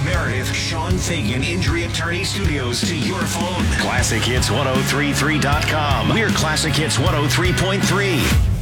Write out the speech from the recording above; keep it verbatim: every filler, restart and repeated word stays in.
Meredith, Sean Fagan Injury Attorney Studios to your phone. classic hits ten thirty-three dot com. We're Classic Hits one oh three point three.